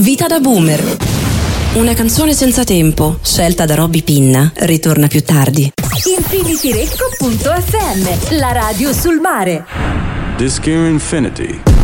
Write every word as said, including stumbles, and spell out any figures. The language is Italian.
Vita da boomer. Una canzone senza tempo, scelta da Robby Pinna, ritorna più tardi. Infinity Recco punto effe emme, la radio sul mare. Disc Infinity.